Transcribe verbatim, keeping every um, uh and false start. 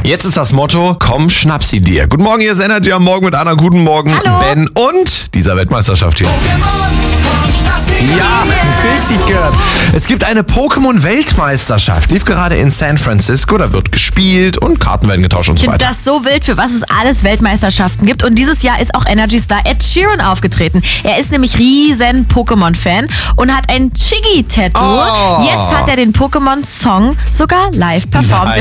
Jetzt ist das Motto, komm, schnapp sie dir. Guten Morgen, hier ist Energy am Morgen mit Anna. Guten Morgen, Hallo. Ben und dieser Weltmeisterschaft hier. Ja, richtig gehört. Es gibt eine Pokémon-Weltmeisterschaft. Lief gerade in San Francisco. Da wird gespielt und Karten werden getauscht und Ich so finde weiter. das so wild, für was es alles Weltmeisterschaften gibt. Und dieses Jahr ist auch Energy-Star Ed Sheeran aufgetreten. Er ist nämlich riesen Pokémon-Fan und hat ein Chigi-Tattoo. Oh. Jetzt hat er den Pokémon-Song sogar live performt. Nein.